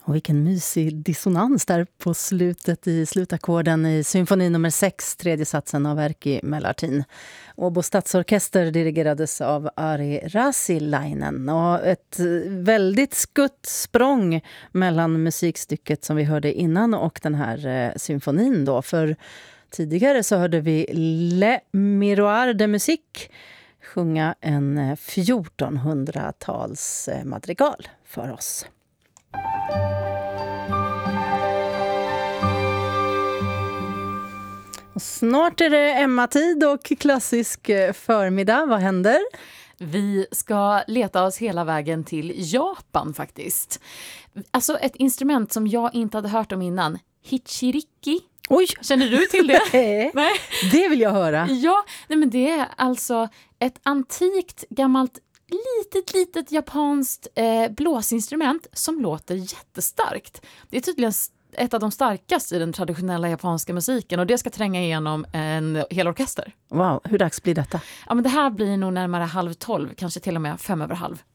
Och vilken mysig dissonans där på slutet i slutackorden i symfoni nummer 6, tredje satsen av Erkki Mellartin. Åbo stadsorkester dirigerades av Ari Rasilainen. Och ett väldigt skutt språng mellan musikstycket som vi hörde innan och den här symfonin då. För tidigare så hörde vi Le Miroir de Musique sjunga en 1400-tals madrigal för oss. Och snart är det Emma-tid och klassisk förmiddag. Vad händer? Vi ska leta oss hela vägen till Japan faktiskt. Alltså ett instrument som jag inte hade hört om innan. Hichiriki. Oj! Känner du till det? Nej, det vill jag höra. Ja, nej men det är alltså ett antikt, gammalt, litet japanskt blåsinstrument som låter jättestarkt. Det är tydligen ett av de starkaste i den traditionella japanska musiken och det ska tränga igenom en hel orkester. Wow, hur dags blir detta? Ja, men det här blir nog närmare 11:30, kanske till och med 11:55.